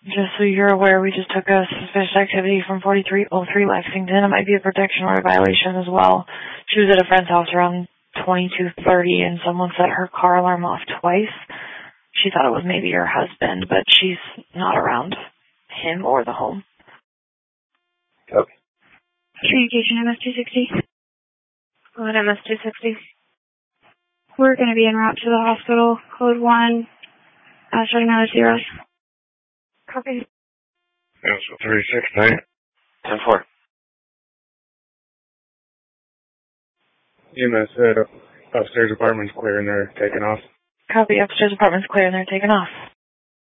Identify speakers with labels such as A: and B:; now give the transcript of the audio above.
A: Just so you're aware, we just took a suspicious activity from 4303 Lexington. It might be a protection order violation as well. She was at a friend's house around 22:30, and someone set her car alarm off twice. She thought it was maybe her husband, but she's not around him or the home.
B: Okay.
C: Communication MS-260.
D: Go ahead, MS-260.
C: We're going to be en route to the hospital. Code 1. Showing another zeros.
D: Copy.
E: Yeah, so 369.
B: 10-4.
E: EMS said upstairs apartment's clear and they're taking off.
A: Copy, upstairs apartment's clear and they're taking off.